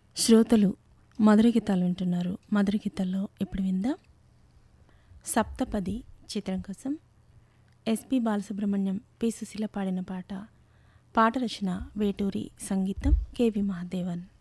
శ్రోతలు మధుర గీతాలు వింటున్నారు. మధుర గీతాల్లో ఇప్పుడు విందాం సప్తపది చిత్రం కోసం ఎస్పి బాలసుబ్రహ్మణ్యం, పి సుశీల పాడిన పాట. పాట రచన వేటూరి, సంగీతం కెవి మహాదేవన్.